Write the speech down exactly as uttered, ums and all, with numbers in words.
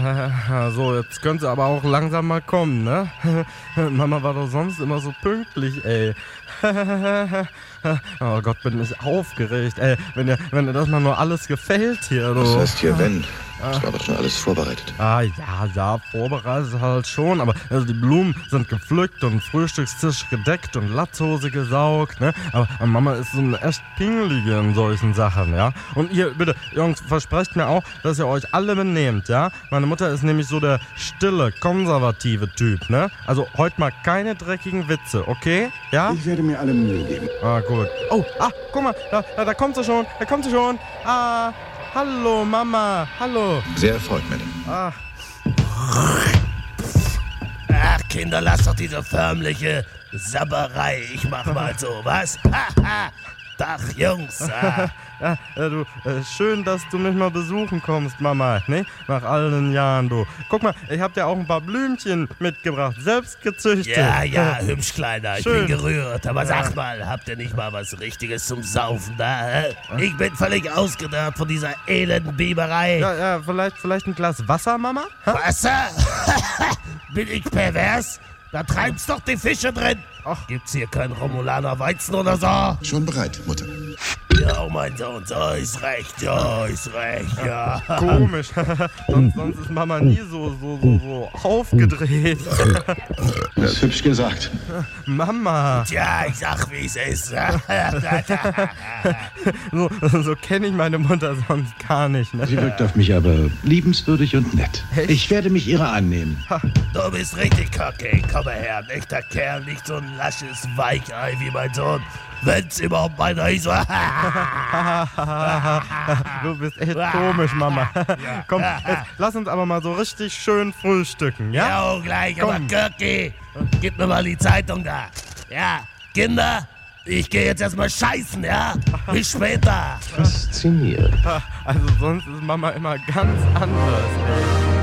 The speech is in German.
Äh, so, jetzt könnt ihr aber auch langsam mal kommen, ne? Mama war doch sonst immer so pünktlich, ey. Oh Gott, bin ich aufgeregt, ey. Wenn dir, wenn dir das mal nur alles gefällt hier, du. Was heißt hier wenn? Das war doch schon alles vorbereitet. Ah, ja, ja, vorbereitet halt schon, aber also die Blumen sind gepflückt und Frühstückstisch gedeckt und Latzhose gesaugt, ne? Aber Mama ist so eine echt Pingelige in solchen Sachen, ja? Und ihr, bitte, Jungs, versprecht mir auch, dass ihr euch alle benehmt, ja? Meine Mutter ist nämlich so der stille, konservative Typ, ne? Also heute mal keine dreckigen Witze, okay? Ja? Ich werde mir alle Mühe geben. Ah, gut. Oh, ah, guck mal, da, da, da kommt sie schon, da kommt sie schon. Ah, hallo, Mama, hallo. Sehr erfreut, Madame. Ah. Ach, Kinder, lasst doch diese förmliche Sabberei. Ich mach mal so, was? Haha. Tag, Jungs. Ah. Ja, ja, du, äh, schön, dass du mich mal besuchen kommst, Mama, ne? Nach all den Jahren, du. Guck mal, ich hab dir auch ein paar Blümchen mitgebracht, selbst gezüchtet. Ja, ja, hübsch, Kleiner, ich Schön. bin gerührt. Aber Ja. sag mal, habt ihr nicht mal was Richtiges zum Saufen da, hä? Ich bin völlig ausgedacht von dieser elenden Biberei. Ja, ja, vielleicht, vielleicht ein Glas Wasser, Mama? Ha? Wasser? Bin ich pervers? Da treibt's doch die Fische drin. Ach. Gibt's hier kein Romulaner Weizen oder so? Schon bereit, Mutter. Ja, oh mein Sohn, so ist recht, ja, ist recht, ja. Komisch. sonst, sonst ist Mama nie so, so, so, so aufgedreht. Das ist hübsch gesagt. Mama, Tja, ich sag, wie es ist. so, so kenne ich meine Mutter sonst gar nicht, ne? Sie wirkt auf mich aber liebenswürdig und nett. Echt? Ich werde mich ihrer annehmen. Du bist richtig cocky. Komm mal her, ein echter Kerl, nicht so ein lasches Weichei wie mein Sohn. Wenn's überhaupt meiner ist. Du bist echt komisch, Mama. Komm, jetzt lass uns aber mal so richtig schön frühstücken, ja? Ja, oh, gleich, aber Komm. Kirki, gib mir mal die Zeitung da. Ja, Kinder, ich gehe jetzt erstmal scheißen, ja? Bis später. Faszinierend. Also sonst ist Mama immer ganz anders, ey.